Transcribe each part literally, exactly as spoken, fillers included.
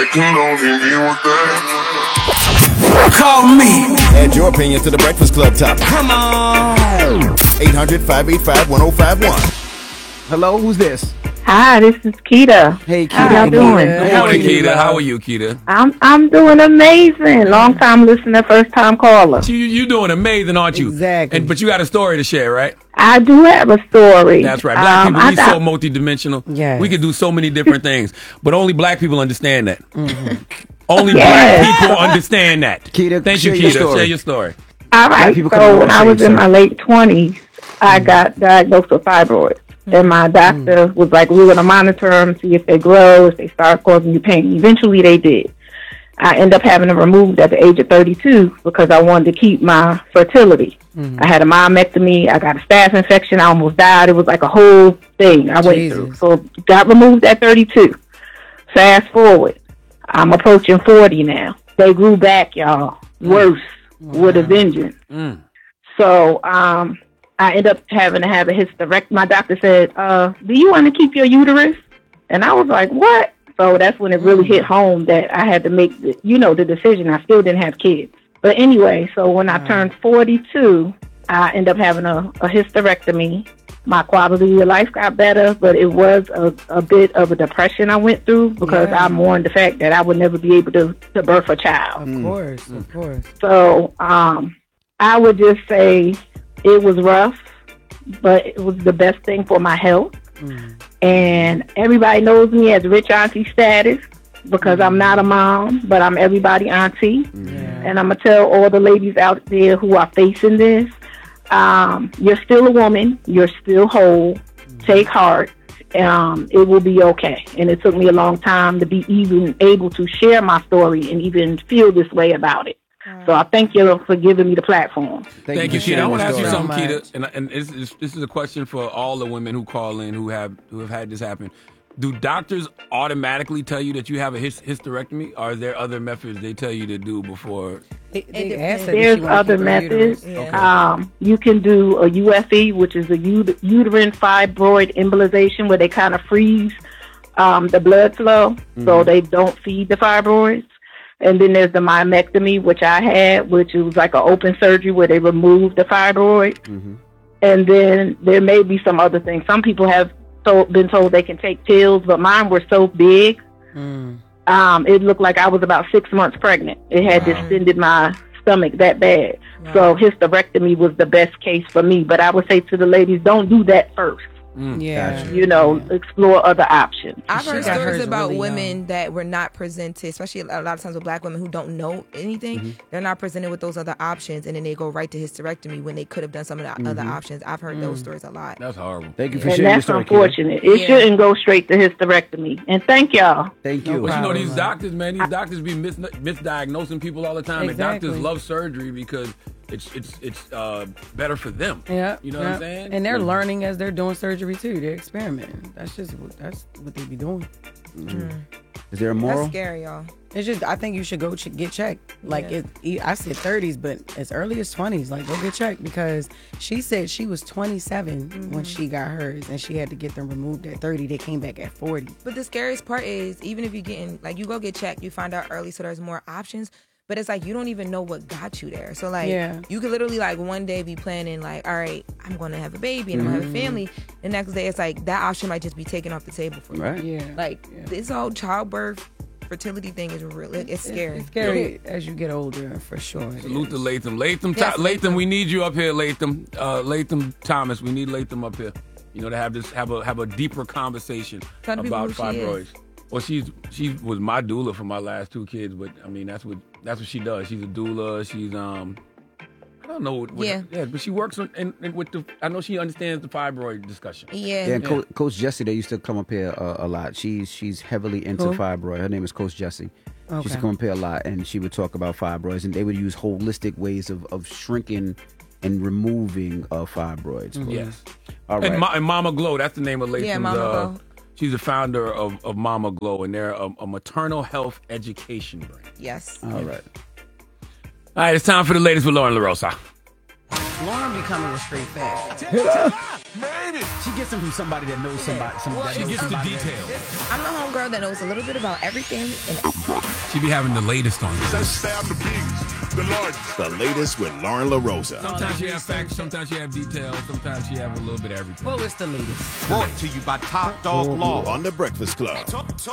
Call me. Add your opinion to the Breakfast Club topic. Come on. eight hundred, five eight five, one oh five one. Hello, who's this? Hi, this is Keita. Hey, Keita. How y'all doing? Good morning, Keita. How are you, Keita? I'm I'm doing amazing. Long time listener, first time caller. You you doing amazing, aren't you? Exactly. And but you got a story to share, right? I do have a story. That's right. Black Um, people, I we got- so multidimensional. Yes. We can do so many different things, but only black people understand that. Mm-hmm. Only Yes. black people understand that. Keita, Thank you, share your Keita. story. Share your story. All right. people come So on when the I was same in my late twenties, I got diagnosed with fibroids. And my doctor was like, we're going to monitor them, see if they grow, if they start causing you pain. Eventually, they did. I ended up having them removed at the age of thirty-two because I wanted to keep my fertility. I had a myomectomy. I got a staph infection. I almost died. It was like a whole thing I went Jesus. through. So got removed at thirty-two. Fast forward, I'm approaching forty now. They grew back, y'all. Worse, with a vengeance. Mm. So um, I ended up having to have a hysterectomy. My doctor said, uh, do you want to keep your uterus? And I was like, what? So that's when it really hit home that I had to make, the, you know, the decision. I still didn't have kids. But anyway, so when I turned forty-two, I ended up having a, a hysterectomy. My quality of life got better, but it was a, a bit of a depression I went through because Yeah. I mourned the fact that I would never be able to, to birth a child. Of course, of course. So um, I would just say it was rough, but it was the best thing for my health. Mm. And everybody knows me as rich auntie status because I'm not a mom, but I'm everybody auntie. Yeah. And I'm going to tell all the ladies out there who are facing this, um, you're still a woman. You're still whole. Take heart. Um, it will be okay. And it took me a long time to be even able to share my story and even feel this way about it. So I thank you for giving me the platform. Thank, you, for Keita. I sharing want to your ask you story. something, So Keita, and, and this, is, this is a question for all the women who call in who have who have had this happen. Do doctors automatically tell you that you have a hys- hysterectomy, or are there other methods they tell you to do before? They, they depends. asked her if There's she wanna other keep her uterus. methods. Yeah. Um, you can do a U F E, which is a ut- uterine fibroid embolization, where they kind of freeze um, the blood flow so they don't feed the fibroids. And then there's the myomectomy, which I had, which was like an open surgery where they removed the fibroid. Mhm. And then there may be some other things. Some people have told, been told they can take pills, but mine were so big. Mm. Um, it looked like I was about six months pregnant. It had Wow. distended my stomach that bad. So hysterectomy was the best case for me. But I would say to the ladies, don't do that first. Mm. Yeah. You know, explore other options. I've She heard got stories hers about really women young. that were not presented, especially a lot of times with black women who don't know anything. They're not presented with those other options, and then they go right to hysterectomy when they could have done some of the other options. I've heard those stories a lot. That's horrible. Thank you for And sharing your that's story, Keita. unfortunate. It Yeah. shouldn't go straight to hysterectomy. And thank y'all. Thank you. No But you know, problem, these man. doctors, man, these doctors be mis- misdiagnosing people all the time. Exactly. And doctors love surgery because it's it's it's uh, better for them. Yeah, You know yeah. what I'm saying? And they're Mm. learning as they're doing surgery too. They're experimenting. That's just what that's what they be doing. Is there a That's moral? scary, y'all. It's just I think you should go ch- get checked. Like Yeah. it, I said thirties, but as early as twenties, like go get checked because she said she was twenty-seven when she got hers, and she had to get them removed at thirty. They came back at forty. But the scariest part is, even if you're getting, like, you go get checked, you find out early, so there's more options. But it's like you don't even know what got you there. So like Yeah. you could literally like one day be planning like, all right, I'm gonna have a baby and I'm gonna have a family. The next day it's like that option might just be taken off the table for you. Right. Yeah, Like this whole childbirth fertility thing is real. It, it's scary. It's scary as you get older, for sure. it Salute is. to Latham. Latham, Yes, Latham, Latham. we need you up here, Latham. Uh, Latham Thomas, we need Latham up here. You know, to have this, have a have a deeper conversation Tell the people about who she fibroids. is. Well, she's she was my doula for my last two kids, but I mean that's what that's what she does. She's a doula. She's um, I don't know. What, Yeah. yeah, but she works on, and, and with the. I know she understands the fibroid discussion. Yeah. Yeah, and Co- Coach Jessie, they used to come up here uh, a lot. She's she's heavily into Who? fibroid. Her name is Coach Jessie. She used to Okay. come up here a lot, and she would talk about fibroids, and they would use holistic ways of, of shrinking and removing uh, fibroids. Yes. All right. And, Ma- and Mama Glow, that's the name of Latham's. Yeah, Mama uh, Glow. She's the founder of, of Mama Glow, and they're a, a maternal health education brand. Yes. All right. All right, it's time for the latest with Lauren LaRosa. Lauren becoming a straight fact. She gets them from somebody that knows somebody. somebody that She knows gets the somebody details. I'm the homegirl that knows a little bit about everything. And She be having the latest on this. The latest with Lauren LaRosa. Sometimes she have facts, sometimes she have details, sometimes she have a little bit of everything. Well, it's the latest. Brought to you by Top Dog Law on The Breakfast Club.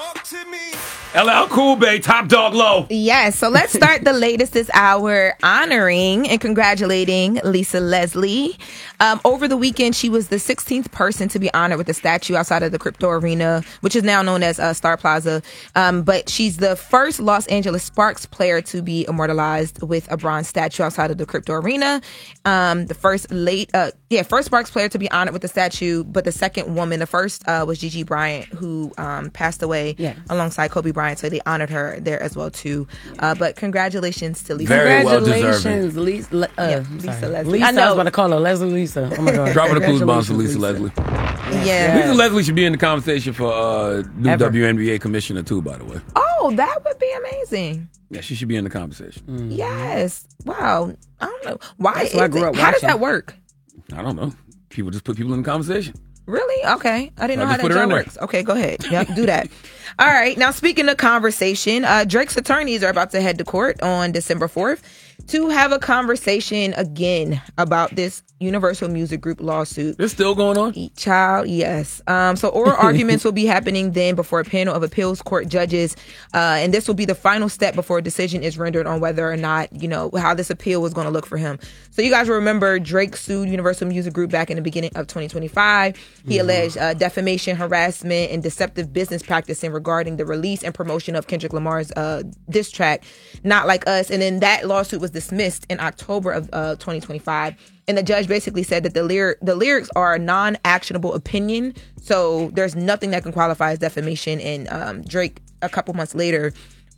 L L Cool Bay, Top Dog Low. yes, so let's start the latest this hour honoring and congratulating Lisa Leslie. Um, over the weekend, she was the sixteenth person to be honored with a statue outside of the Crypto Arena, which is now known as uh, Star Plaza. Um, but she's the first Los Angeles Sparks player to be immortalized with a bronze statue outside of the Crypto Arena. Um, the first late, uh, yeah, first Sparks player to be honored with the statue, but the second woman, the first uh, was Gigi Bryant, who um, passed away Yes. alongside Kobe Bryant. So they honored her there as well too. Uh, but congratulations to Lisa. Very well Congratulations, Lisa. Le- uh, Yeah, I'm Lisa sorry. Leslie. Lisa, I I, know. was about to call her Leslie Lisa. Oh my God. Dropping the clues bombs to Congratulations, Lisa Leslie. Yeah. Lisa Leslie should be in the conversation for uh, new Ever. W N B A commissioner too, by the way. Oh, that would be amazing. Yeah, she should be in the conversation. Mm. Yes. Wow. I don't know. Why? That's what I is grew it- up how does watching. that work? I don't know. People just put people in the conversation. Really? Okay. I didn't I know how just that put her in job there. works. Okay, go ahead. Yep, do that. All right. Now, speaking of conversation, uh, Drake's attorneys are about to head to court on December fourth to have a conversation again about this Universal Music Group lawsuit. It's still going on? Child, yes. Um, so oral arguments will be happening then before a panel of appeals court judges, uh, and this will be the final step before a decision is rendered on whether or not, you know, how this appeal was going to look for him. So you guys remember Drake sued Universal Music Group back in the beginning of twenty twenty-five. He alleged uh, defamation, harassment, and deceptive business practicing regarding the release and promotion of Kendrick Lamar's uh, diss track, Not Like Us. And then that lawsuit was dismissed in October of uh, twenty twenty-five. And the judge basically said that the lyric, the lyrics are a non-actionable opinion, so there's nothing that can qualify as defamation. And um, Drake, a couple months later,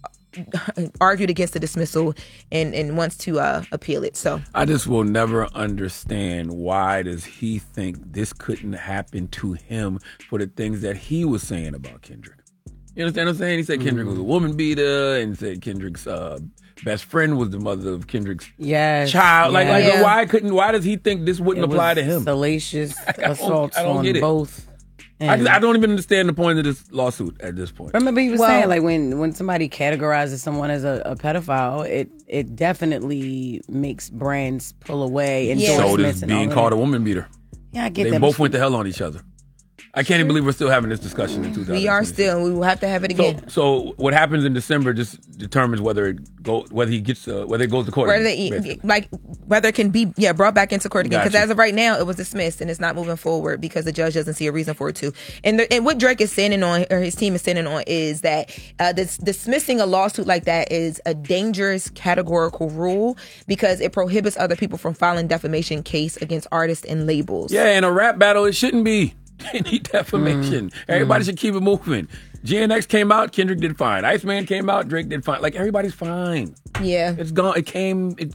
argued against the dismissal and, and wants to uh, appeal it. So I just will never understand why does he think this couldn't happen to him for the things that he was saying about Kendrick. You understand what I'm saying? He said Kendrick was a woman beater and said Kendrick's uh, best friend was the mother of Kendrick's Yes. child. Like, like Yeah. why couldn't? Why does he think this wouldn't It apply was to him? Salacious don't- assaults I don't on get it. both. I, just, And- I don't even understand the point of this lawsuit at this point. Remember, he was Well- saying like when when somebody categorizes someone as a, a pedophile, it it definitely makes brands pull away. Yeah. So endorsements does and all being of called that. a woman beater. Yeah, I get They that. both but- went to hell on each other. I can't even believe we're still having this discussion in two thousand twenty. we are still, we will have to have it So, again. so what happens in December just determines whether it go whether he gets uh, whether it goes to court. Whether again, they, basically. like whether it can be yeah brought back into court again, because Gotcha. as of right now it was dismissed and it's not moving forward because the judge doesn't see a reason for it to. And the, and what Drake is standing on, or his team is standing on, is that uh, this dismissing a lawsuit like that is a dangerous categorical rule because it prohibits other people from filing defamation case against artists and labels. Yeah, in a rap battle, it shouldn't be any defamation. Everybody should keep it moving. G N X came out, Kendrick did fine. Iceman came out, Drake did fine. Like everybody's fine. Yeah. It's gone. It came. It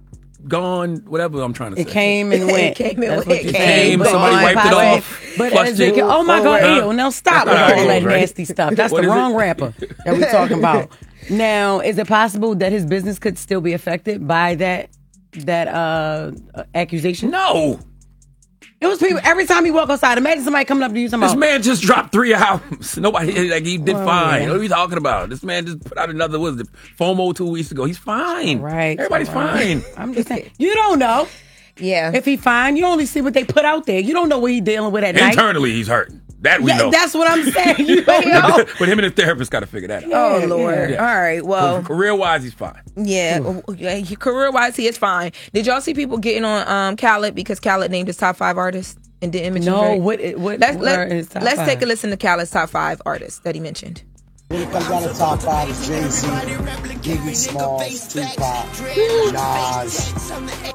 gone. Whatever I'm trying to say. It came and went. It came and That's went. what you're It saying. came, But- somebody but- wiped it but- off, But flushed as it. they, oh my God, Huh? ew! Now stop with Right, all that right. nasty stuff. That's What the is wrong it? rapper that we're talking about. Now, is it possible that his business could still be affected by that that uh accusation? No, It was people every time he walk outside. Imagine somebody coming up to you talking this about, man just dropped three albums. Nobody like he did Well, fine. yeah. What are you talking about? This man just put out another what was it, FOMO two weeks ago. He's fine. right? Everybody's right. fine. I'm just saying, you don't know Yeah. if he fine. You only see what they put out there. You don't know what he dealing with at night. Internally, he's hurting. That we Yeah, know. that's what I'm saying. You don't know. But him and his therapist got to figure that out. Oh Yeah, Lord! yeah. All right. Well, Career wise, he's fine. yeah. Career wise, he is fine. Did y'all see people getting on um Khaled because Khaled named his top five artists and didn't mention No, Drake? what? What? Let's what let, are his top let's five? take a listen to Khaled's top five artists that he mentioned. When it comes down to top five, it's Jay-Z, Biggie Smalls, Tupac, Nas,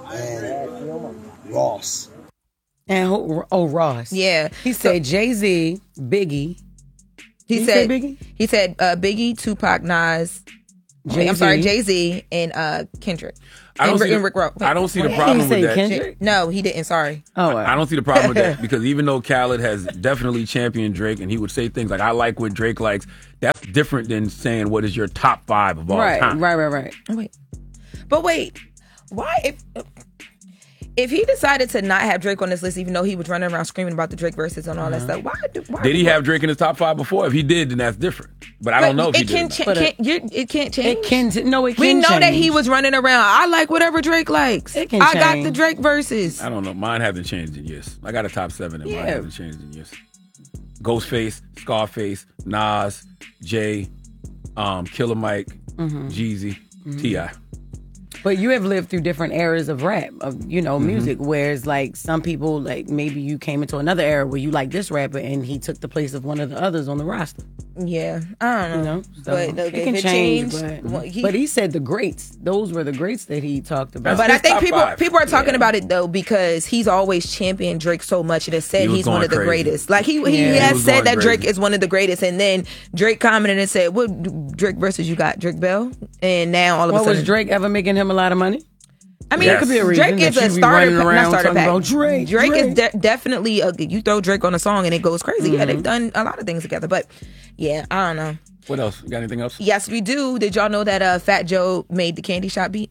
and Ross. And who, oh, Ross. Yeah. He said Jay Z, Biggie. He Did he said say Biggie? He said uh, Biggie, Tupac, Nas. Wait, I'm Jay-Z. sorry, Jay Z and uh, Kendrick. I don't and, see and the- Rick Ross. I don't see the He problem didn't with say that. Kendrick. No, he didn't. Sorry. Oh, wow. I don't see the problem with that because even though Khaled has definitely championed Drake and he would say things like, I like what Drake likes, that's different than saying what is your top five of all right, time. right, right, right. Oh, wait, but wait, why if If he decided to not have Drake on this list, even though he was running around screaming about the Drake verses and all Uh-huh. that stuff, why? Do, why Did he have Drake in his top five before? If he did, then that's different. But I don't know if it he can did. cha- But, uh, can't, you- it can't change. It can t- no, it can we know change. that he was running around. I like whatever Drake likes. It can I got change. the Drake verses. I don't know. Mine hasn't changed in years. I got a top seven, and mine Yeah. hasn't changed in years. Ghostface, Scarface, Nas, Jay, um, Killer Mike, Mm-hmm. Jeezy, T I But you have lived through different eras of rap, of you know, Mm-hmm. music. Whereas, like some people, like maybe you came into another era where you like this rapper and he took the place of one of the others on the roster. Yeah, I don't know. You know, so but it if can it change. changed, but, well, he- but he said the greats; those were the greats that he talked about. But I his think top people five. people are talking about it though because he's always championed Drake so much and has said He was he's one going of the crazy. greatest. Like he he, Yeah. he He has was said going that Drake crazy. is one of the greatest, and then Drake commented and said, "What Drake versus you got Drake Bell?" And now all of well, a sudden, was Drake ever making him a lot of money? I mean, Yes. Could be a reason Drake is that a you be starter, running pa- around not starter talking pack. about Drake, Drake is Drake. de- definitely a, you throw Drake on a song and it goes crazy. Yeah, they've done a lot of things together, but yeah, I don't know. What else? You got anything else? Yes, we do. Did y'all know that uh, Fat Joe made the Candy Shop beat?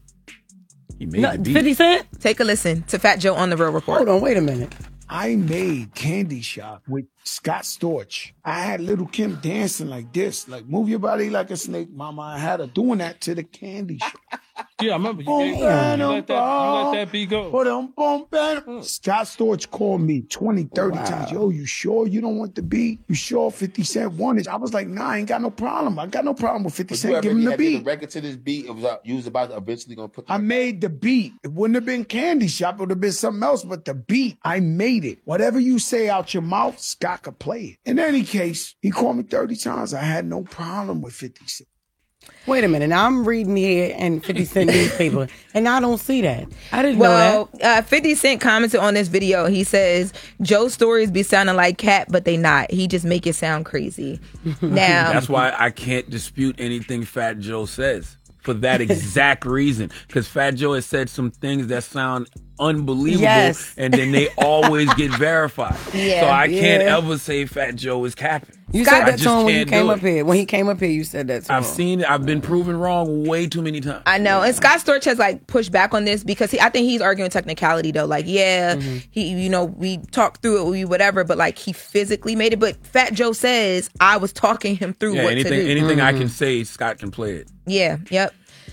He made No, the beat. Fifty Cent. Take a listen to Fat Joe on the Real Report. Hold on, wait a minute. I made Candy Shop with Scott Storch. I had Little Kim dancing like this, like move your body like a snake, mama. I had her doing that to the Candy Shop. Yeah, I remember you, Boom, gave, you, bam, let that, you let that beat go. Boom, boom, bam. Scott Storch called me twenty, thirty times. Yo, you sure you don't want the beat? You sure fifty Cent won it? I was like, nah, I ain't got no problem. I got no problem with fifty But you Cent ever giving you the had the beat. record to this beat? It was uh, you was about to eventually gonna put. The I made the beat. It wouldn't have been Candy Shop. It would have been something else. But the beat, I made it. Whatever you say out your mouth, Scott could play it. In any case, he called me thirty times. I had no problem with fifty Cent. Wait a minute. Now I'm reading here and fifty Cent newspaper, and I don't see that. I didn't Well, know that. uh, fifty Cent commented on this video. He says, Joe's stories be sounding like cat, but they not. He just make it sound crazy. Now, That's why I can't dispute anything Fat Joe says for that exact reason. Because Fat Joe has said some things that sound unbelievable, Yes. and then they always get verified. Yeah. so I can't Yeah. ever say Fat Joe is capping. You I said that just to him when you can't came do up it. here. When he came up here, you said that to him. I've seen it. I've been proven wrong way too many times. I know. And Scott Storch has like pushed back on this because he, I think he's arguing technicality though. Like, yeah, Mm-hmm. he, you know, we talked through it, we whatever, but like he physically made it. But Fat Joe says I was talking him through yeah, what anything, to do. anything I can say, Scott can play it. Yeah, yep.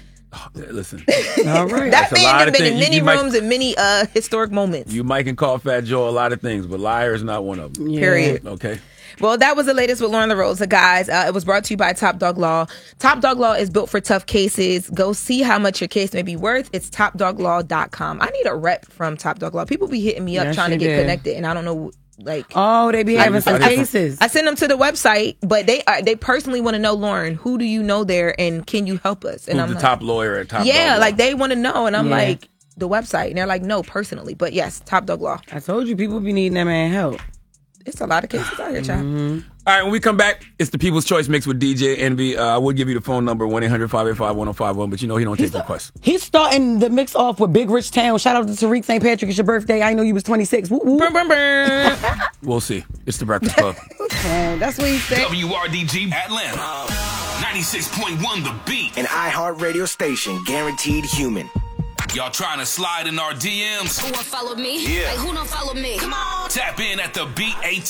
Listen, All right. That That's a man lot has of been things. in You- many you might- rooms and many uh historic moments. you might can call Fat Joe a lot of things, but liar is not one of them. Yeah. Period. Okay. Well, that was the latest with Lauren LaRosa, guys. Uh, it was brought to you by Top Dog Law. Top Dog Law is built for tough cases. Go see how much your case may be worth. It's top dog law dot com. I need a rep from Top Dog Law. People be hitting me up Yes, trying to you get did. connected, and I don't know, like... Oh, they be having some I- cases. I send them to the website, but they uh, they personally want to know, Lauren, who do you know there, and can you help us? And Who's I'm the like, top lawyer at Top yeah, Dog like Law? they want to know, and I'm Yeah. like, the website, and they're like, no, personally, but yes, Top Dog Law. I told you people be needing that man help. It's a lot of cases out here, child. Mm-hmm. All right, when we come back, it's the People's Choice Mix with D J Envy. Uh, I would give you the phone number, one eight hundred five eight five one oh five one, but you know he don't take requests. He's starting the mix off with Big Rich Town. Shout out to Tariq Saint Patrick. It's your birthday. I know you was twenty-six. Woo, woo. Brum, brum, brum. We'll see. It's the Breakfast Club. Man, that's what he said. W R D G Atlanta. ninety-six point one The Beat. An iHeartRadio station, guaranteed human. Y'all trying to slide in our D Ms? Who won't follow me? Yeah. Like, who don't follow me? Come on. Tap in at the beat A T